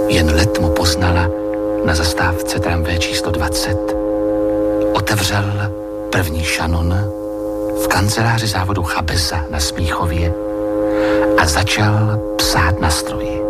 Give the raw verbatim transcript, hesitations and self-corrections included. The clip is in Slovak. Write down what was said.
Jen let mu poznala na zastávce tramvé číslo dvacet. Otevřel první šanon v kanceláři závodu Chabeza na Smíchově a začal psát na stroji.